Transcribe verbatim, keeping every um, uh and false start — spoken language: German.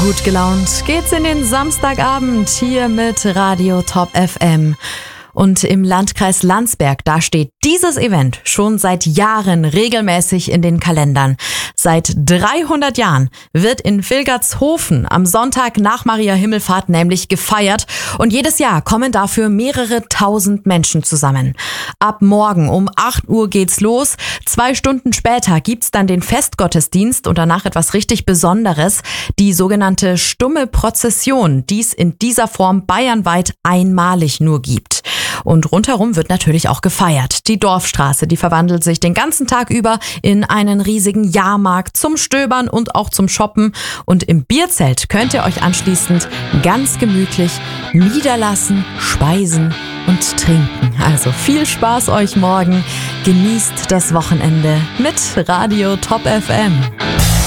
Gut gelaunt geht's in den Samstagabend hier mit Radio Top F M. Und im Landkreis Landsberg, da steht dieses Event schon seit Jahren regelmäßig in den Kalendern. Seit dreihundert Jahren wird in Vilgertshofen am Sonntag nach Maria Himmelfahrt nämlich gefeiert. Und jedes Jahr kommen dafür mehrere tausend Menschen zusammen. Ab morgen um acht Uhr geht's los. Zwei Stunden später gibt's dann den Festgottesdienst und danach etwas richtig Besonderes. Die sogenannte stumme Prozession, die es in dieser Form bayernweit einmalig nur gibt. Und rundherum wird natürlich auch gefeiert. Die Dorfstraße, die verwandelt sich den ganzen Tag über in einen riesigen Jahrmarkt zum Stöbern und auch zum Shoppen. Und im Bierzelt könnt ihr euch anschließend ganz gemütlich niederlassen, speisen und trinken. Also viel Spaß euch morgen. Genießt das Wochenende mit Radio Top F M.